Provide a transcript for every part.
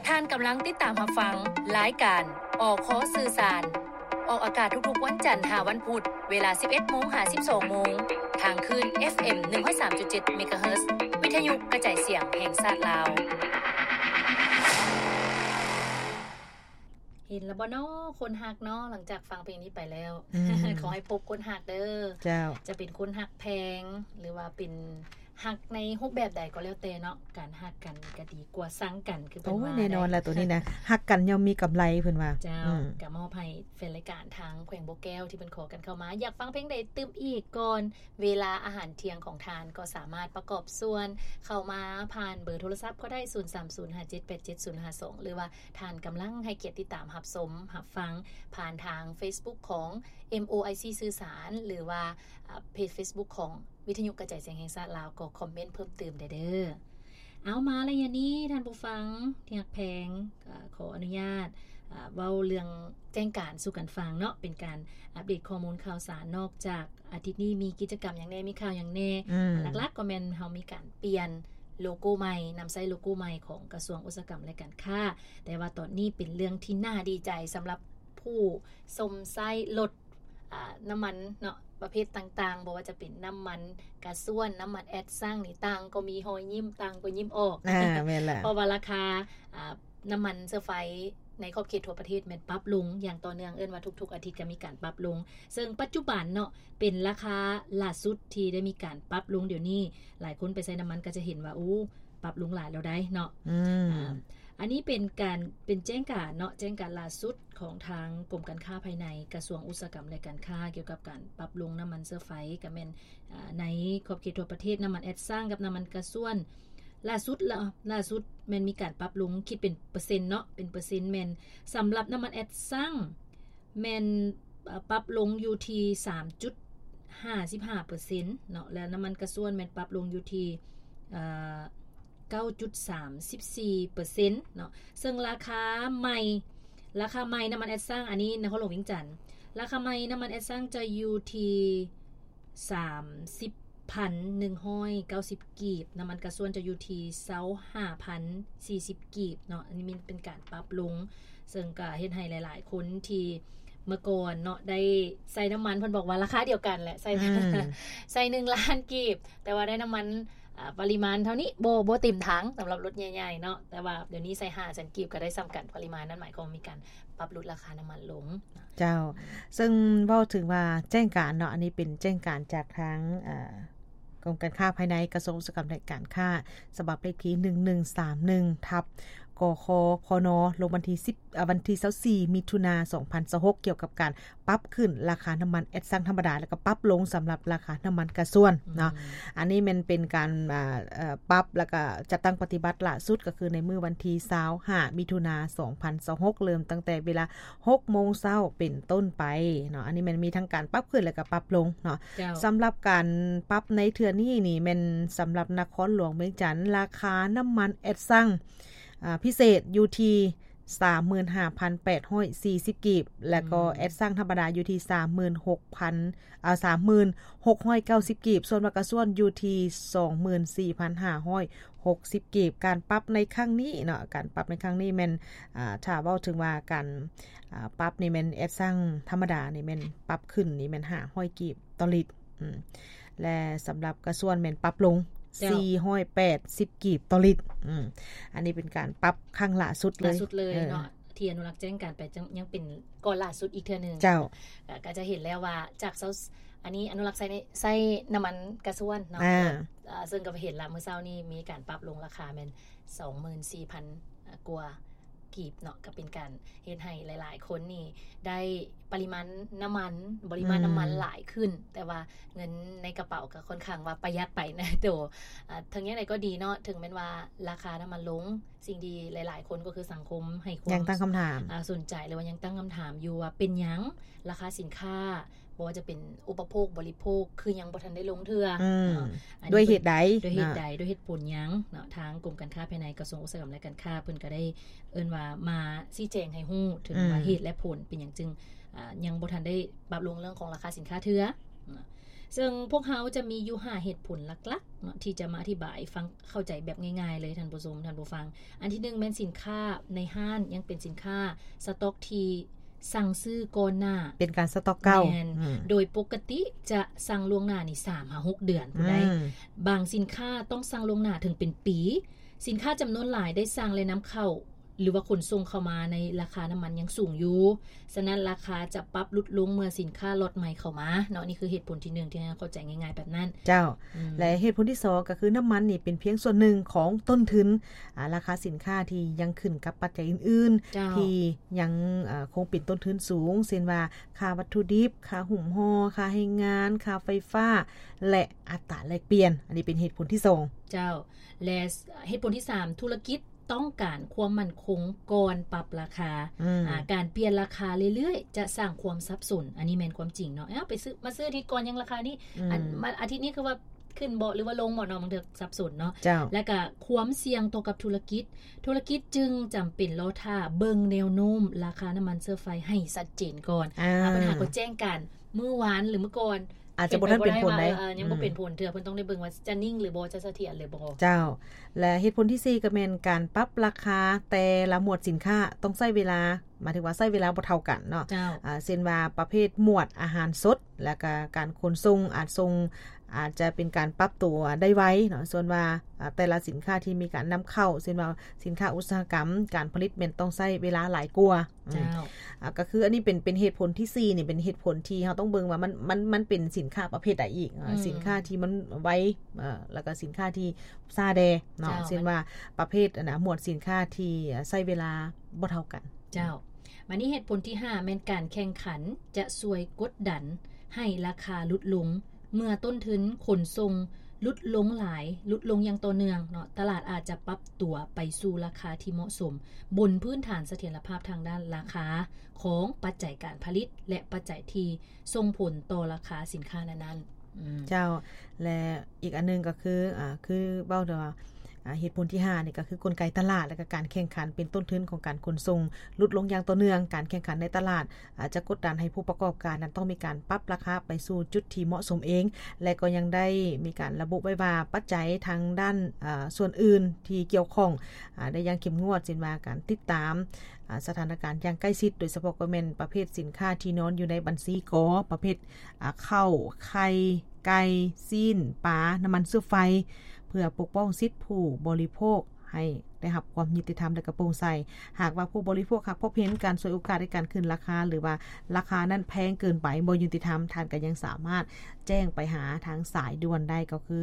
ท่านกำลังติดตามรับฟังรายการอขสื่อสารออกอากาศทุกๆวันจันทร์วันพุธเวลา 11:00 น. ถึง 12:00 น. ทางคลื่น FM 103.7 เมกะเฮิรตซ์วิทยุกระจายเสียงแห่งชาติลาวเห็นแล้วบ่น้อคนฮักเนาะหลังจากฟังเพลงนี้ไปแล้ว ขอให้พบคนฮักเด้อเจ้าจะเป็นคนฮักแพงหรือว่าเป็นฮักในรูปแบบใดก็แล้วแต่เนาะการฮักกันก็ดีกว่าซังกันคือเพิ่นว่าแน่นอนแหละตัวนี้นะฮักกันย่อมมีกำไรเพิ่นว่าเจ้าก็มอบให้แฟนรายการทางแขวงโบแก้วที่เพิ่นขอกันเข้ามาอยากฟังเพลงใดตึมอีกก่อนเวลาอาหารเที่ยงของทานก็สามารถประกอบส่วนเข้ามาผ่านเบอร์โทรศัพท์ก็ได้0305787052หรือว่าทานกำลังให้เกียรติติดตามรับชมรับฟังผ่านทาง Facebook ของ MOIC สื่อสารหรือว่าเพจ Facebook ของวิทยุกระจายเสียงแห่งชาติลาวก็คอมเมนต์เพิ่มเติมได้เด้อเอามาระยะนี้ท่านผู้ฟังที่ฮักแพงขออนุญาตเว้าเรื่องแจ้งการสู่กันฟังเนาะเป็นการอัปเดตข้อมูลข่าวสารนอกจากอาทิตย์นี้มีกิจกรรมอย่างแน่มีข่าวอย่างแน่หลักๆก็แม่นเฮามีการเปลี่ยนโลโก้ใหม่นำใช้โลโก้ใหม่ของกระทรวงอุตสาหกรรมและการค้าแต่ว่าตอนนี้เป็นเรื่องที่น่าดีใจสำหรับผู้สมใช้ลดน้ำมันเนาะประเภทต่างๆบ่ว่าจะเป็นน้ำมันกระส่วนน้ำมันแอดสร้างนี่ต่างก็มีหอยยิ้มต่างก็ยิ้มออกแม่นล่ะเพราะว่าราคาน้ำมันเสื้อไฟในขอบเขตทั่วประเทศแม่นปรับลงอย่างต่อเนื่องเอิ้นว่าทุกๆอาทิตย์ก็มีการปรับลงซึ่งปัจจุบันเนาะเป็นราคาล่าสุดที่ได้มีการปรับลงเดี๋ยวนี้หลายคนไปใช้น้ำมันก็จะเห็นว่าปรับลงหลายแล้วได้เนาะอันนี้เป็นแจ้งการเนาะแจ้งการล่าสุดของทางกรมการค้าภายในกระทรวงอุตสาหกรรมและการค้าเกี่ยวกับการปรับลงน้ำมันเสื้อไฟก็แม่นในขอบเขตทั่วประเทศน้ำมันแอดสร้างกับน้ำมันกระส่วนล่าสุดแม่นมีการปรับลงคิดเป็นเปอร์เซ็นต์เนาะเป็นเปอร์เซ็นต์แม่นสำหรับน้ำมันแอดสร้างแม่นปรับลงอยู่ที่ 3.55% เนาะแล้วน้ำมันกระส่วนแม่นปรับลงอยู่ที่9.34% เนาะซึ่งราคาใหม่น้ำมันแอดซังอันนี้นครหลวงเวียงจันทน์ราคาใหม่น้ำมันแอดซังจะอยู่ที่ 30,190 กีบน้ำมันกระส่วนจะอยู่ที่ 25,040 กีบเนาะอันนี้เป็นการปรับลงซึ่งก็เฮ็ดให้หลายๆคนที่เมื่อก่อนเนาะได้ใส่น้ำมันเพิ่นบอกว่าราคาเดียวกันแหละใส่1ล้านกีบแต่ว่าได้น้ำมันปริมาณเท่านี้บ่เต็มถังสำหรับรถใหญ่ๆเนาะแต่ว่าเดี๋ยวนี้ใส่5แสนกีบก็ได้ซ้ำกันปริมาณนั้นหมายความว่ามีการปรับลดราคาน้ำมันลงเจ้าซึ่งเว้าถึงว่าแจ้งการเนาะอันนี้เป็นแจ้งการจากทางกรมการค้าภายในกระทรวงอุตสาหกรรมและการค้าฉบับเลขที่1131/กคพนลงวันที่24มิถุนายน2026เกี่ยวกับการปรับขึ้นราคาน้ำมันแอดซังธรรมดาแล้วก็ปรับลงสำหรับราคาน้ำมันกระส่วนเนาะอันนี้มันเป็นการปรับแล้วก็จัดตั้งปฏิบัติล่าสุดก็คือในมื้อวันที่25มิถุนายน2026เริ่มตั้งแต่เวลา 6:00 นเป็นต้นไปเนาะอันนี้มันมีทั้งการปรับขึ้นแล้วก็ปรับลงเนาะสำหรับการปรับในเทื่อนี้นี่มันสำหรับนครหลวงเวียงจันทน์ราคาน้ำมันแอดซังพิเศษอยู่ที่ 35,840 กีบแล้วก็แอดซังธรรมดาอยู่ที่ 36,90 กีบส่วนมากระส่วนอยู่ที่ 24,560 กีบการปรับในครั้งนี้เนาะการปรับในครั้งนี้แม่นถ้าเว้าถึงว่าการปรับนี่แม่นแอดซังธรรมดานี่แม่นปรับขึ้นนี่แม่น500กีบต่อลิตรและสำหรับกระส่วนแม่นปรับลง480 กีบต่อลิตรอันนี้เป็นการปรับครั้งล่าสุดเลยเนาะที่อนุรักษ์แจ้งการไปยังเป็นก่อนล่าสุดอีกเทื่อนึงเจ้าก็จะเห็นแล้วว่าจากอันนี้อนุรักษ์ใส่น้ำมันกระส่วนเนาะซึ่งก็เห็นละเมื่อเช้านี้มีการปรับลงราคาแม่น 24,000 กว่ากีบเนาะก็เป็นการเฮ็ดให้หลายๆคนนี่ได้ปริมาณน้ำมันหลายขึ้นแต่ว่าเงินในกระเป๋าก็ค่อนข้างว่าประหยัดไปนะตัวถึงอย่างไรก็ดีเนาะถึงแม้ว่าราคาน้ำมันลงสิ่งดีหลายๆคนก็คือสังคมให้ความยังตั้งคำถามสนใจเลยว่ายังตั้งคำถามอยู่ว่าเป็นหยังราคาสินค้าบ่ว่าจะเป็นอุปโภคบริโภคคือยังบ่ทันได้ลงเทื่อด้วยเหตุใดด้วยเหตุผลหยังเนาะทางกรมการค้าภายในกระทรวงอุตสาหกรรมและการค้าเพิ่นก็ได้เอิ้นว่ามาชี้แจงให้ฮู้ถึงว่าเหตุและผลเป็นหยังจึงยังบ่ทันได้ปรับลงเรื่องของราคาสินค้าเทื่อซึ่งพวกเฮาจะมีอยู่5เหตุผลหลักๆเนาะที่จะมาอธิบายฟังเข้าใจแบบง่ายๆเลยท่านผู้ชมท่านผู้ฟังอันที่1แม่นสินค้าในห้างยังเป็นสินค้าสต็อกที่สั่งซื้อก่อนหน้าเป็นการสต็อกเก่าโดยปกติจะสั่งล่วงหน้านี่ 3-6 เดือนผู้ใดบางสินค้าต้องสั่งล่วงหน้าถึงเป็นปีสินค้าจำนวนหลายได้สั่งและนำเข้าหรือว่าขนส่งเข้ามาในราคาน้ำมันยังสูงอยู่ฉะนั้นราคาจะปรับลดลงเมื่อสินค้าล็อตใหม่เข้ามาเนาะนี่คือเหตุผลที่1ที่เข้าใจง่ายๆแบบนั้นเจ้าและเหตุผลที่2ก็คือน้ำมันนี่เป็นเพียงส่วนหนึ่งของต้นทุนราคาสินค้าที่ยังขึ้นกับปัจจัยอื่นๆที่ยังคงเป็นต้นทุนสูงเช่นว่าค่าวัตถุดิบค่าหุ่มห่อค่าให้งานค่าไฟฟ้าและอัตราแลกเปลี่ยนอันนี้เป็นเหตุผลที่2 เจ้าและเหตุผลที่3ธุรกิจต้องการความมั่นคงก่อนปรับราคาการเปลี่ยนราคาเรื่อยๆจะสร้างความสับสนอันนี้แม่นความจริงเนาะไปซื้อมาซื้ออาทิตย์ก่อนยังราคานี้อาทิตย์นี้คือว่าขึ้นบ่หรือว่าลงบ่เนาะบางเทื่อสับสนเนาะแล้วก็ความเสี่ยงต่อกับธุรกิจจึงจำเป็นรอท่าเบิ่งแนวโน้มราคาน้ำมันเชื้อไฟให้ชัดเจนก่อนปัญหาก็แจ้งกันมื้อวานหรือมื้อก่อนอาจจะบ่ทันเป็นผลได้ยังบ่เป็นผลเทื่อเพิ่นต้องได้เบิ่งว่าจะนิ่งหรือบ่จะเสถียรหรือบ่เจ้าและเหตุผลที่4ก็แม่นการปรับราคาแต่ละหมวดสินค้าต้องใช้เวลาหมายถึงว่าใช้เวลาบ่เท่ากันเนาะเช่นว่าประเภทหมวดอาหารสดและก็การขนส่งอาจจะเป็นการปรับตัวได้ไวเนาะส่วนว่าแต่ละสินค้าที่มีการนำเข้าเช่นว่าสินค้าอุตสาหกรรมการผลิตมันต้องใช้เวลาหลายกว่าก็คืออันนี้เป็นเหตุผลที่4นี่เป็นเหตุผลที่เราต้องเบิ่งว่ามันเป็นสินค้าประเภทใดอีกสินค้าที่มันไวแล้วก็สินค้าที่ซาแดเนาะเช่นว่าประเภทหมวดสินค้าที่ใช้เวลาบ่เท่ากันเจ้ามานี่เหตุผลที่5แม่นการแข่งขันจะช่วยกดดันให้ราคาลดลงเมื่อต้นทุนขนส่งลดลงอย่างต่อเนื่องเนาะตลาดอาจจะปรับตัวไปสู่ราคาที่เหมาะสมบนพื้นฐานเสถียรภาพทางด้านราคาของปัจจัยการผลิตและปัจจัยที่ส่งผลต่อราคาสินค้านั้นๆเจ้าและอีกอันนึงก็คือเบ้าว่าเหตุผลที่5นี่ก็คือกลไกตลาดและก็การแข่งขันเป็นต้นทุนของการขนส่งลดลงอย่างต่อเนื่องการแข่งขันในตลาดอาจจะกดดันให้ผู้ประกอบการนั้นต้องมีการปรับราคาไปสู่จุดที่เหมาะสมเองและก็ยังได้มีการระบุไว้ว่าปัจจัยทางด้านส่วนอื่นที่เกี่ยวข้องได้อย่างเข้มงวดเช่นว่าการติดตามสถานการณ์อย่างใกล้ชิดโดยเฉพาะก็เป็นประเภทสินค้าที่นอนอยู่ในบัญชีกประเภทข้าวไข่ไก่ซีนปลาน้ำมันเชื้อไฟเพื่อปกป้องสิทธิผู้บริโภคให้ได้รับความยุติธรรมและก็โปร่งใสหากว่าผู้บริโภคพบเห็นการฉวยโอกาสในการขึ้นราคาหรือว่าราคานั้นแพงเกินไปบ่ยุติธรรมท่านก็ยังสามารถแจ้งไปหาทางสายด่วนได้ก็คือ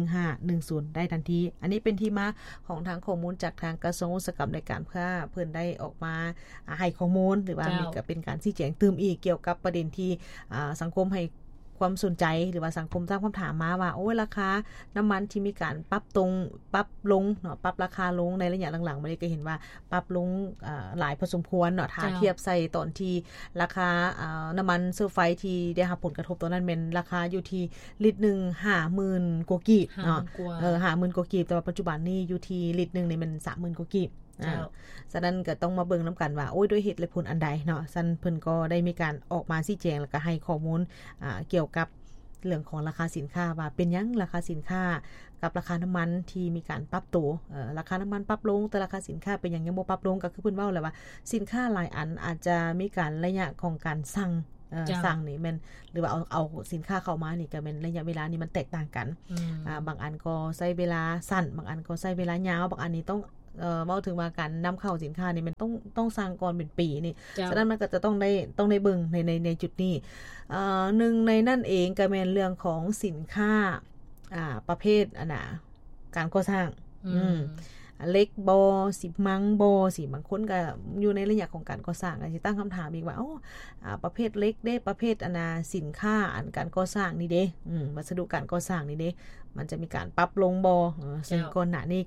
1510ได้ทันทีอันนี้เป็นที่มาของทางข้อมูลจากทางกระทรวงอุตสาหกรรมในการเพื่อนได้ออกมาให้ข้อมูลหรือว่ามีก็เป็นการชี้แจงเติมอีกเกี่ยวกับประเด็นที่สังคมให้ความสนใจหรือว่าสังคมตั้งคำถามมาว่าโอ้ยราคาน้ำมันที่มีการปรับลงเนาะปรับราคาลงในระยะหลังๆมานี้ก็เห็นว่าปรับลงหลายพอสมควรเนาะถ้าเทียบใส่ตอนที่ราคาน้ำมันเชื้อไฟที่ได้รับผลกระทบตอนนั้นเป็นราคาอยู่ที่ลิตรนึง 50,000 กว่ากีบเนาะ50,000 กว่ากีบแต่ว่าปัจจุบันนี้อยู่ที่ลิตรนึงนี่มัน 30,000 กว่ากีบฉะนั้นก็ต้องมาเบิ่งน้ำกันว่าโอ้ยด้วยเหตุและผลอันใดเนาะซันเพิ่นก็ได้มีการออกมาชี้แจงแล้วก็ให้ข้อมูลเกี่ยวกับเรื่องของราคาสินค้าว่าเป็นยังราคาสินค้ากับราคาน้ำมันที่มีการปรับตัวราคาน้ำมันปรับลงแต่ราคาสินค้าเป็นยังบ่ปรับลงก็คือเพิ่นเว้าแหละว่าสินค้าหลายอันอาจจะมีการระยะของการสั่งนี่แม่นหรือว่าเอาสินค้าเข้ามานี่ก็เป็นระยะเวลานี่มันแตกต่างกันบางอันก็ใช้เวลาสั้นบางอันก็ใช้เวลายาวบางอันนี้ต้องเว้าถึงว่าการนำเข้าสินค้านี่มันต้องสร้างก่อนเป็นปีนี่ฉะนั้นมันก็จะต้องได้เบิ่งในจุดนี้หนึ่งในนั่นเองก็เป็นเรื่องของสินค้าประเภทการก่อสร้างเล็กบอสิมังบอสิบางคนก็อยู่ในระยะของการก่อสร้างก็สิตั้งคำถามอีกว่าประเภทเล็กเด้ประเภทสินค้าการก่อสร้างนี่เด้วัสดุการก่อสร้างนี่เด้มันจะมีการปรับลงบอซึ่งก่อนหน้านี้ก็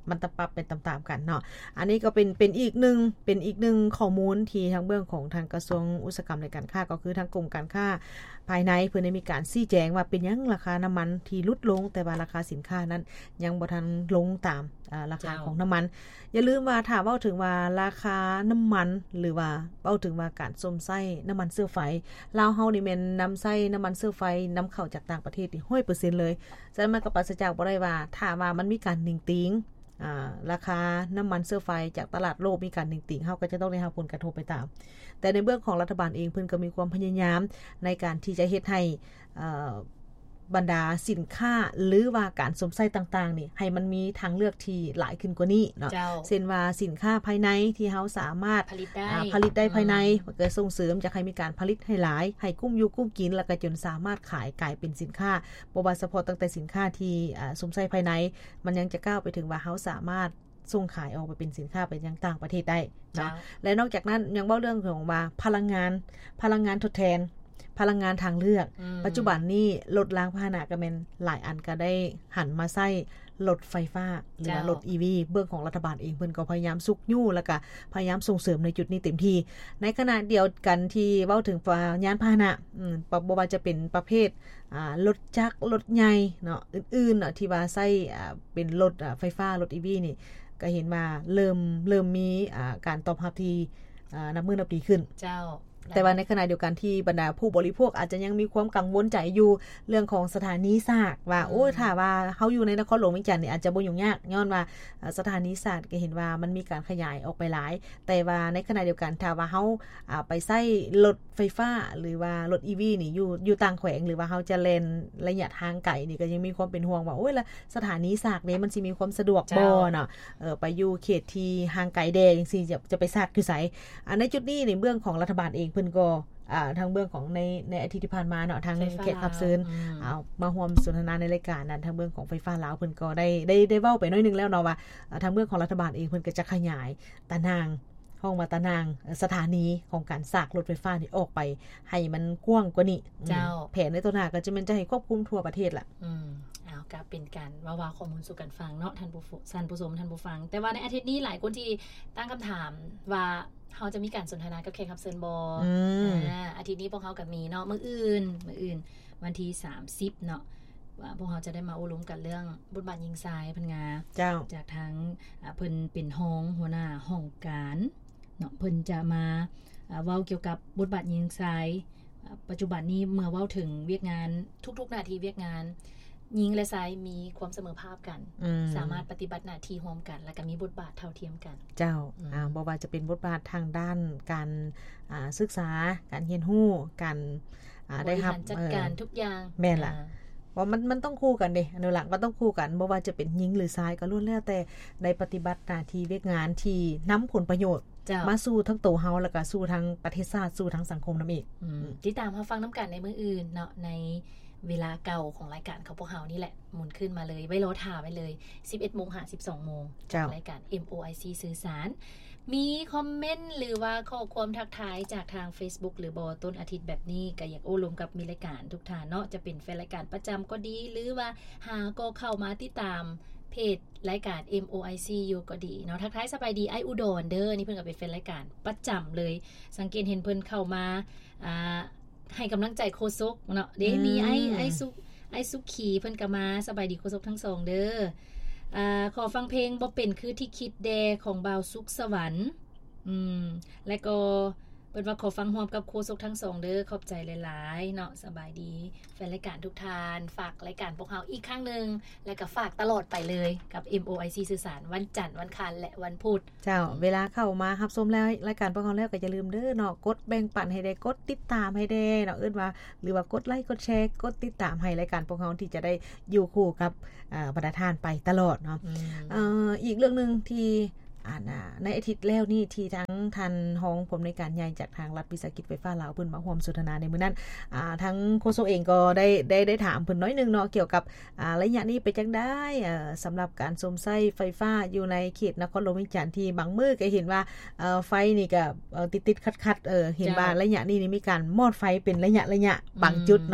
มันต้องปรับเป็นตามๆกันเนาะอันนี้ก็เป็นอีกหนึ่งข้อมูลที่ทางเบื้องของทางกระทรวงอุตสาหกรรมและการค้าก็คือทางกรมการค้าภายในเพิ่นได้มีการชี้แจงว่าเป็นหยังราคาน้ำมันที่ลดลงแต่ว่าราคาสินค้านั้นยังบ่ทันลงตามราคาของน้ำมันอย่าลืมว่าถ้าเว้าถึงว่าราคาน้ำมันหรือว่าเว้าถึงว่าการส้มไส้น้ำมันเสื้อไฟลาวเฮานี่แม่นนำไส้น้ำมันเสื้อไฟนำเข้าจากต่างประเทศนี่ 100% เลยฉะนั้นมันก็ปราศจากบ่ได้ว่าถ้าว่ามันมีการนิ่งติงราคาน้ำมันเสื้อไฟจากตลาดโลกมีการนิ่งติงเฮาก็จะต้องได้รับผลกระทบไปตามแต่ในเบื้องของรัฐบาลเองเพิ่นก็มีความพยายามในการที่จะเฮ็ดให้บรรดาสินค้าหรือว่าการสวมใส่ต่างๆนี่ให้มันมีทางเลือกที่หลายขึ้นกว่านี้เนาะเช่นว่าสินค้าภายในที่เฮาสามารถผลิตได้ภายในมันก็ส่งเสริมจะให้มีการผลิตให้หลายให้กุ้มอยู่กุ้มกินแล้วก็จนสามารถขายกลายเป็นสินค้าบ่ว่าเฉพาะตั้งแต่สินค้าที่สวมใส่ภายในมันยังจะก้าวไปถึงว่าเฮาสามารถส่งขายออกไปเป็นสินค้าไปยังต่างประเทศได้เนาะและนอกจากนั้นยังเว้าเรื่องของว่าพลังงานทดแทนพลังงานทางเลือกปัจจุบันนี้รถล้างพาหนะก็แม่นหลายอันก็ได้หันมาใช้รถไฟฟ้าหรือว่ารถ EV เบื้องของรัฐบาลเองเพิ่นก็พยายามสุกยู่แล้วก็พยายามส่งเสริมในจุดนี้เต็มที่ในขณะเดียวกันที่เว้าถึงยานพาหนะบ่ว่าจะเป็นประเภทรถจักรรถใหญ่เนาะอื่นๆเนาะที่ว่าใช้เป็นรถไฟฟ้ารถ EV นี่ก็เห็นว่าเริ่มมีการตอบรับที่นับมื้อนับปีขึ้นเจ้าแต่ว่าในขณะเดียวกันที่บรรดาผู้บริโภคอาจจะยังมีความกังวลใจอยู่เรื่องของสถานีซากว่าโอ้ถ้าว่าเฮาอยู่ในนครหลวงเวียงจันทน์นี่อาจจะบ่ยุ่งยากย้อนว่าสถานีซากก็เห็นว่ามันมีการขยายออกไปหลายแต่ว่าในขณะเดียวกันถ้าว่าเฮาไปใช้รถไฟฟ้าหรือว่ารถ EV นี่อยู่ต่างแขวงหรือว่าเฮาจะแล่นระยะทางไกลนี่ก็ยังมีความเป็นห่วงว่าโอ้ยละสถานีซากนี่มันสิมีความสะดวกบ่เนาะไปอยู่เขตที่ห่างไกลแดจังซี่จะไปซากอยู่ไสในจุดนี้ในเรื่องของรัฐบาลเองเพิ่นก็ทางเบื้องของในอาทิตย์ที่ผ่านมาเนาะทางเขตขับเซินมาร่วมสนทนาในรายการนั้นทางเบื้องของไฟฟ้าลาวเพิ่นก็ได้เว้าไปน้อยนึงแล้วเนาะว่าทางเบื้องของรัฐบาลเองเพิ่นก็จะขยายตารางห้องว่าตารางสถานีของการสร้างรถไฟฟ้านี่ออกไปให้มันกว้างกว่านี้เจ้าแผนในตัวหน้าก็จะมันจะให้ครอบคลุมทั่วประเทศล่ะก็เป็นการว่าข้อมูลสู่กันฟังเนาะท่านผู้ชมท่านผู้ฟังแต่ว่าในอาทิตย์นี้หลายคนที่ตั้งคำถามว่าเฮาจะมีการสนทนากับแขกรับเชิญบ่อาทิตย์นี้พวกเฮาก็มีเนาะมื้ออื่นวันที่30เนาะว่าพวกเฮาจะได้มาอบรมกันเรื่องบทบาทหญิงชายเพิ่นงาเจ้าจากทางเพิ่นเป็นหัวหน้าห้องการเนาะเพิ่นจะมาเว้าเกี่ยวกับบทบาทหญิงชายปัจจุบันนี้เมื่อเว้าถึงเวียกงานทุกๆหน้าที่เวียกงานหญิงและชายมีความเสมอภาคกันสามารถปฏิบัติหน้าที่ร่วมกันและก็มีบทบาทเท่าเทียมกันเจ้าบ่ว่าจะเป็นบทบาททางด้านการศึกษาการเรียนรู้การได้รับจัดการทุกอย่างแม่นล่ะว่ามันต้องคู่กันเด้อนุรักษ์มันต้องคู่กันบ่ว่าจะเป็นหญิงหรือชายก็ล้วนแล้วแต่ได้ปฏิบัติหน้าที่เวียกงานที่นำผลประโยชน์มาสู่ทั้งตัวเฮาแล้วก็สู่ทั้งประเทศชาติสู่ทั้งสังคมนำอีกติดตามเฮาฟังนํากันในมื้ออื่นเนาะในเวลาเก่าของรายการของพวกเฮานี่แหละหมุนขึ้นมาเลยไว้รอท่าไว้เลย 11:00 น. 12:00 น. จากรายการ MOIC สื่อสารมีคอมเมนต์หรือว่าข้อความทักทายจากทาง Facebook หรือบ่ต้นอาทิตย์แบบนี้ก็อยากโอ้ลมกับมีรายการทุกท่านเนาะจะเป็นแฟนรายการประจำก็ดีหรือว่าหาก็เข้ามาติดตามเพจรายการ MOIC อยู่ก็ดีเนาะทักทายสบายดีไอ้อุดรเด้อนี่เพิ่นก็เป็นแฟนรายการประจำเลยสังเกตเห็นเพิ่นเข้ามาให้กำลังใจโคซกเนาะเด้มีไอ้สุขีเพิ่นก็มาสบายดีโคซกทั้งสองเด้อขอฟังเพลงบ่เป็นคือที่คิดแดของบ่าวสุขสวรรค์แล้วก็เพิ่นว่าขอฟังร่วมกับโคซกทั้งสองเด้อขอบใจหลายๆเนาะสบายดีแฟนรายการทุกท่านฝากรายการพวกเฮาอีกครั้งนึงแล้วก็ฝากตลอดไปเลยกับ MOIC สื่อสารวันจันทร์วันอังคารและวันพุธเจ้าเวลาเข้ามารับชมแล้วรายการพวกเฮาแล้วก็อย่าลืมเด้อเนาะกดแบ่งปันให้ได้กดติดตามให้ได้เนาะว่าหรือว่ากดไลค์กดแชร์กดติดตามให้รายการพวกเฮาที่จะได้อยู่คู่กับบรรดาท่านไปตลอดเนาะอีกเรื่องนึงที่ในอาทิตย์แล้วนี่ที่ทั้งท่านรองผู้อำนวยการใหญ่จากทางรัฐวิสาหกิจไฟฟ้าลาวเพิ่นมาร่วมสนทนาในมื้อนั้นทั้งโฆษกเองก็ได้ถามเพิ่นน้อยนึงเนาะเกี่ยวกับระยะนี้เป็นจังได๋สำหรับการสมใช้ไฟฟ้าอยู่ในเขตนครหลวงเวียงจันทน์ที่บางมื้อก็เห็นว่าไฟนี่ก็ติดๆขัดๆเห็นว่าระยะนี้นี่มีการมอดไฟเป็นระยะบางจุดเนาะ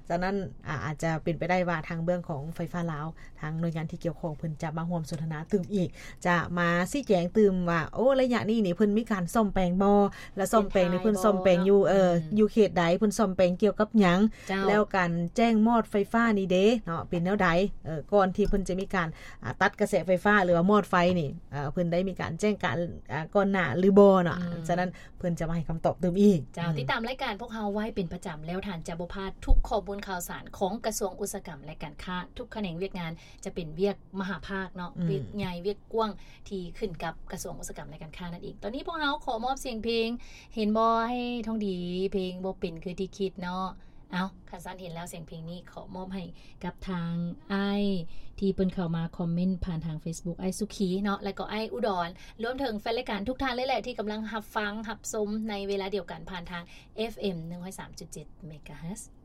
จากนั้นอาจจะเป็นไปได้ว่าทางเบื้องของไฟฟ้าลาวทางหน่วยงานที่เกี่ยวข้องเพิ่นจะมาร่วมสนทนาตื่มอีกจะมาชี้แจงตื่มว่าโอ้ระยะนี้นี่เพิ่นมีการซ่อมแปลงบ่และซ่อมแปลงนี่เพิ่นซ่อมแปลงอยู่อยู่เขตใดเพิ่นซ่อมแปลงเกี่ยวกับหยังแล้วการแจ้งมอดไฟฟ้านี่เด้เนาะเป็นแนวใดก่อนที่เพิ่นจะมีการตัดกระแสไฟฟ้าหรือว่ามอดไฟนี่เพิ่นได้มีการแจ้งการก่อนหน้าหรือบ่เนาะฉะนั้นเพิ่นจะมาให้คำตอบตื่มอีกเจ้าติดตามรายการพวกเฮาไว้เป็นประจำแล้วท่านจะบ่พลาดทุกข้อมูลข่าวสารของกระทรวงอุตสาหกรรมและการค้าทุกแขนงเวียกงานจะเป็นเวียกมหาภาคเนาะเวียกใหญ่เวียกกว้างที่ขึ้นกับกระทรวงอุตสาหกรรมและการค้านั่นเองตอนนี้พวกเฮาขอมอบเสียงเพลงเห็นบ่ให้ท้องดีเพลงบ่เป็นคือที่คิดเนาะเอาคันซันเห็นแล้วเสียงเพลงนี้ขอมอบให้กับทางไอ้ที่เปิ้นเข้ามาคอมเมนต์ผ่านทาง Facebook ไอ้สุขีเนาะแล้วก็ไอ้อุดรรวมถึงแฟนรายการทุกท่านเลยแหละที่กำลังรับฟังรับชมในเวลาเดียวกันผ่านทาง FM 103.7 เมกะเฮิรตซ์